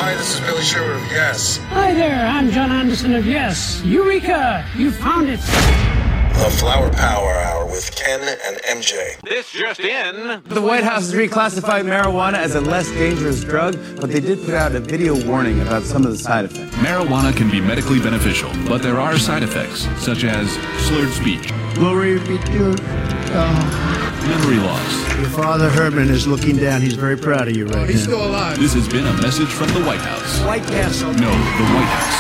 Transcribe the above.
Hi, this is Billy Sherwood of Yes. Hi there, I'm John Anderson of Yes. Eureka! You found it! The Flower Power Hour with Ken and MJ. This just in. The White House has reclassified marijuana as a less dangerous drug, but they did put out a video warning about some of the side effects. Marijuana can be medically beneficial, but there are side effects, such as slurred speech, Glory be to memory loss. your father Herman is looking down. He's very proud of you right now. This has been a message from the White House. White Castle. No, the White House.